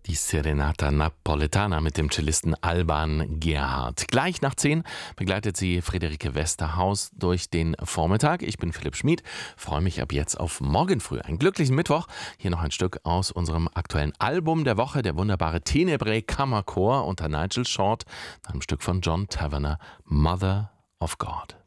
Die Serenata Napoletana mit dem Cellisten Alban Gerhardt. Gleich nach 10 begleitet sie Friederike Westerhaus durch den Vormittag. Ich bin Philipp Schmid, freue mich ab jetzt auf morgen früh. Einen glücklichen Mittwoch. Hier noch ein Stück aus unserem aktuellen Album der Woche, der wunderbare Tenebrae Kammerchor unter Nigel Short, einem Stück von John Tavener, Mother of God.